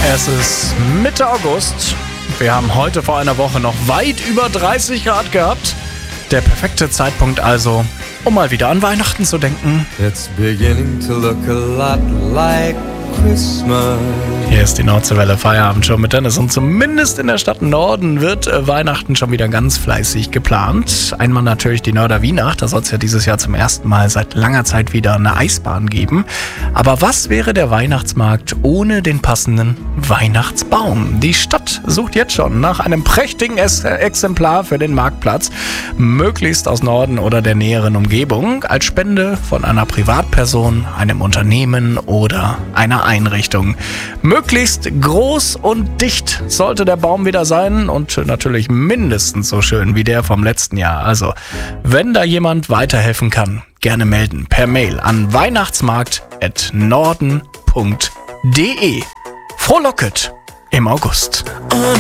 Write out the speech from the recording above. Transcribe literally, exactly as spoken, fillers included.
Es ist Mitte August. Wir haben heute vor einer Woche noch weit über dreißig Grad gehabt. Der perfekte Zeitpunkt also, um mal wieder an Weihnachten zu denken. It's beginning to look a lot like Christmas. Hier ist die Nordseewelle Feierabendshow mit Dennis und zumindest in der Stadt Norden wird äh, Weihnachten schon wieder ganz fleißig geplant. Einmal natürlich die Nörder Wienacht, da soll es ja dieses Jahr zum ersten Mal seit langer Zeit wieder eine Eisbahn geben. Aber was wäre der Weihnachtsmarkt ohne den passenden Weihnachtsbaum? Die Stadt sucht jetzt schon nach einem prächtigen Es- Exemplar für den Marktplatz, möglichst aus Norden oder der näheren Umgebung, als Spende von einer Privatperson, einem Unternehmen oder einer Einrichtung. Möglichst groß und dicht sollte der Baum wieder sein und natürlich mindestens so schön wie der vom letzten Jahr. Also, wenn da jemand weiterhelfen kann, gerne melden per Mail an weihnachtsmarkt at norden punkt de. Frohlocket im August.